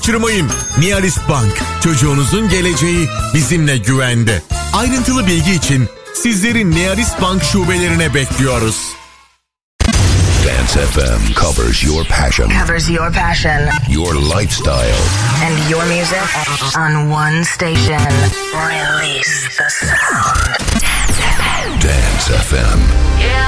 kaçırmayın. Nearest Bank, çocuğunuzun geleceği bizimle güvende. Ayrıntılı bilgi için sizleri Nearest Bank şubelerine bekliyoruz. Dance FM covers your passion. Your lifestyle. And your music on one station. Release the sound. Dance FM. Yeah.